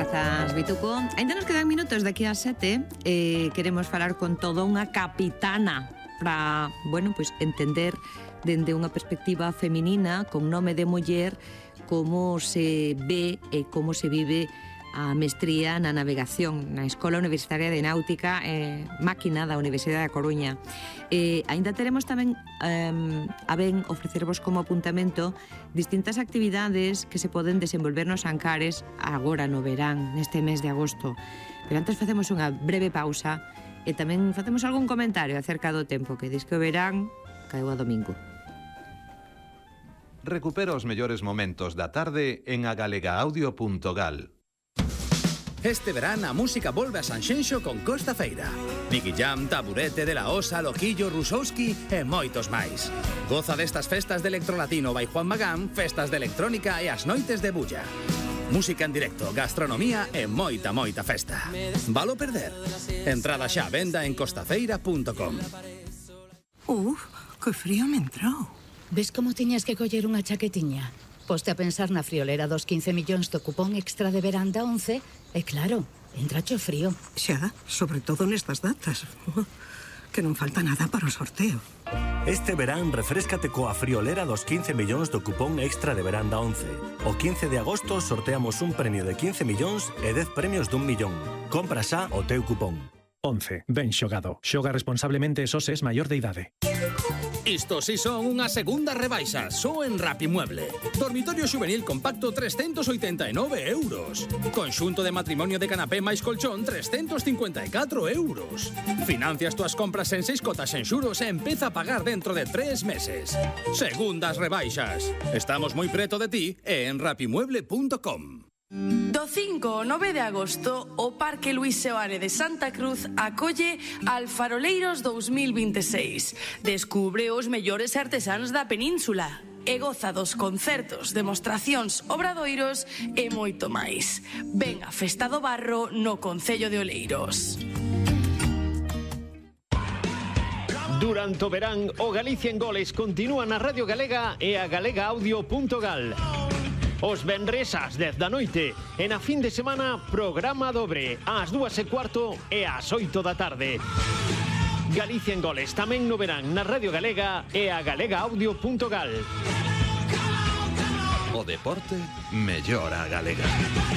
Grazas, Bituco. Ainda nos quedan minutos de aquí a 7. Queremos falar con toda unha capitana para, bueno, pues entender dende unha perspectiva feminina, con nome de muller, como se ve e como se vive a mestría na navegación na Escola Universitaria de Náutica Máquina da Universidade da Coruña. Ainda teremos tamén a ben ofrecervos como apuntamento distintas actividades que se poden desenvolver nos Ancares agora no verán, neste mes de agosto. Pero antes facemos unha breve pausa e tamén facemos algún comentario acerca do tempo, que dis que o verán caeu a domingo. Recupera os mellores momentos da tarde en agalegaudio.gal. Este verán a música volve a Sanxenxo con Costa Feira. Nicky Jam, Taburete, De La Osa, Loquillo, Rusowski e moitos máis. Goza destas festas de electrolatino by Juan Magán, festas de electrónica e as noites de bulla. Música en directo, gastronomía e moita festa. Valo perder? Entrada xa a venda en costafeira.com. Que frío me entrou. Ves como tiñas que coller unha chaquetiña? Poste a pensar na friolera dos 15 millóns do cupón extra de verán da 11 e claro, entrache o frío. Xa, sobre todo nestas datas. Que non falta nada para o sorteo. Este verán refréscate coa friolera dos 15 millóns do cupón extra de verán da 11. O 15 de agosto sorteamos un premio de 15 millóns e 10 premios dun millón. Compra xa o teu cupón. 11. Ben xogado. Xoga responsablemente e só se es maior de idade. Isto si son unha segunda rebaixa, só en Rapimueble. Dormitorio juvenil compacto 389 euros. Conxunto de matrimonio de canapé máis colchón 354 euros. Financias túas compras en 6 cotas en xuros e empeza a pagar dentro de 3 meses. Segundas rebaixas. Estamos moi preto de ti e en rapimueble.com. Do 5 ao 9 de agosto, o Parque Luís Seoane de Santa Cruz acolle Alfaroleiros 2026. Descubre os mellores artesáns da península e goza dos concertos, demostracións, obradoiros e moito máis. Ven a Festa do Barro no Concello de Oleiros. Durante o verán, o Galicia en Goles continúa na Radio Galega e a galegaudio.gal. Os venres ás 10 da noite e na fin de semana programa dobre ás 2:15 e ás 8 da tarde. Galicia en Goles tamén no verán na Radio Galega e a galegaudio.gal. O deporte mellora a galega.